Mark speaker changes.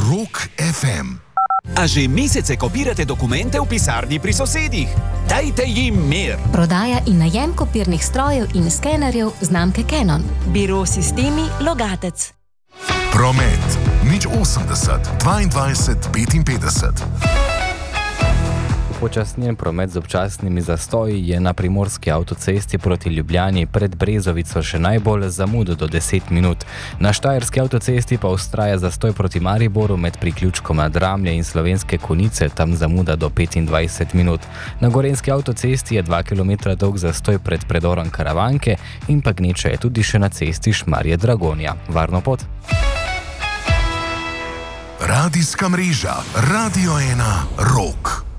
Speaker 1: Rock FM.
Speaker 2: A že mesece kopirate dokumente v pisarni pri sosedih? Dajte jim mir!
Speaker 3: Prodaja in najem kopirnih strojev in skenerjev znamke Canon.
Speaker 4: Biro Sistemi Logatec.
Speaker 1: Promet 080 22 55.
Speaker 5: Upočasnjen promet z občasnimi zastoji je na primorski avtocesti proti Ljubljani pred Brezovico še najbolj zamud do 10 minut. Na štajerski avtocesti pa vztraja zastoj proti Mariboru med priključkoma Dramlje in Slovenske Konjice, tam zamuda do 25 minut. Na gorenjski avtocesti je 2 km dolg zastoj pred predorom Karavanke in pa gneča je tudi še na cesti Šmarje-Dragonja. Varno pot!
Speaker 1: Radijska mreža Radio 1 Rock.